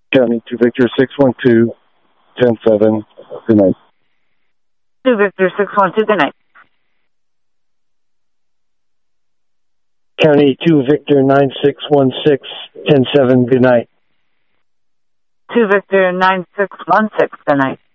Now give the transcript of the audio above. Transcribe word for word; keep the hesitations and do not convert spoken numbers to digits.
County two Victor six one two, ten seven. Good night. two Victor six one two, good night. County two Victor nine six one six, ten seven, good night. two Victor nine six one six, good night.